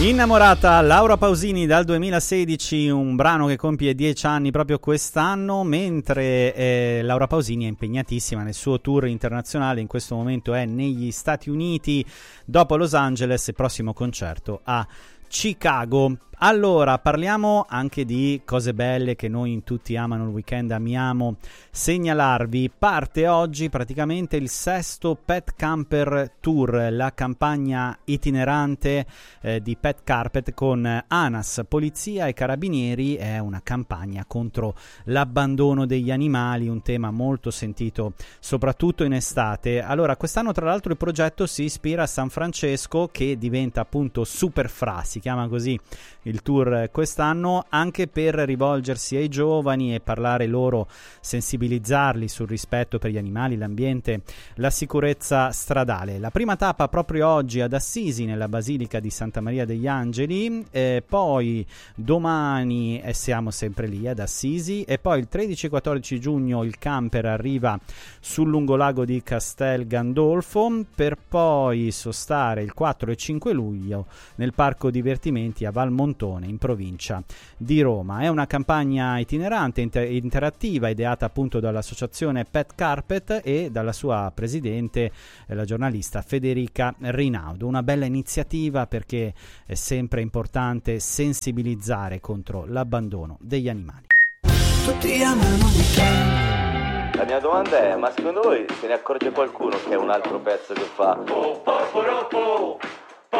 Innamorata Laura Pausini dal 2016, un brano che compie 10 anni proprio quest'anno, mentre Laura Pausini è impegnatissima nel suo tour internazionale, in questo momento è negli Stati Uniti, dopo Los Angeles, il prossimo concerto a Chicago. Allora, parliamo anche di cose belle che noi in Tutti Amano il Weekend amiamo segnalarvi. Parte oggi praticamente il 6° Pet Camper Tour, la campagna itinerante di Pet Carpet con ANAS, Polizia e Carabinieri. È una campagna contro l'abbandono degli animali, un tema molto sentito soprattutto in estate. Allora, quest'anno tra l'altro il progetto si ispira a San Francesco, che diventa appunto Super Fra, si chiama così il tour quest'anno, anche per rivolgersi ai giovani e parlare loro, sensibilizzarli sul rispetto per gli animali, l'ambiente, la sicurezza stradale. La prima tappa proprio oggi ad Assisi, nella Basilica di Santa Maria degli Angeli, poi domani siamo sempre lì ad Assisi, e poi il 13 e 14 giugno il camper arriva sul lungolago di Castel Gandolfo, per poi sostare il 4 e 5 luglio nel parco divertimenti a Valmontone, in provincia di Roma. È una campagna itinerante, interattiva, ideata appunto dall'associazione Pet Carpet e dalla sua presidente, la giornalista Federica Rinaudo. Una bella iniziativa, perché è sempre importante sensibilizzare contro l'abbandono degli animali. Tutti amano il weekend. La mia domanda è: ma secondo voi se ne accorge qualcuno che è un altro pezzo che fa